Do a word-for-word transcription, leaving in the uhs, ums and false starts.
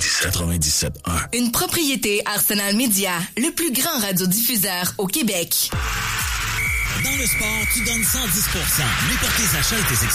quatre-vingt-dix-sept quatre-vingt-dix-sept un. Une propriété Arsenal Media, le plus grand radiodiffuseur au Québec. Dans le sport, tu donnes cent dix pour cent. Mais pour tes achats et tes